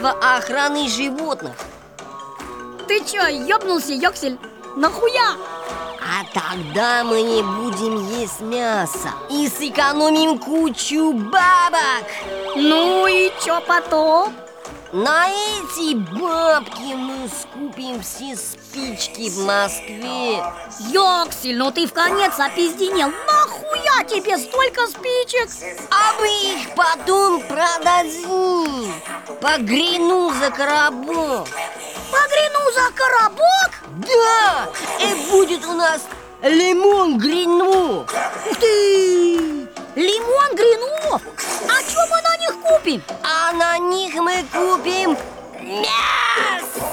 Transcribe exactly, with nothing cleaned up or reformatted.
Министерства охраны животных. Ты чё, ёбнулся, Йоксель? Нахуя? А тогда мы не будем есть мясо и сэкономим кучу бабок. Ну и чё потом? На эти бабки мы скупим все спички в Москве. Йоксель, ну ты в конец опизденел. Нахуя тебе столько спичек? А мы их потом продадим по грину за коробок. Погряну за коробок? Да, и будет у нас лимон грину. Ух ты! Лимон гринов! А чё мы на них купим? А на них мы купим мясо.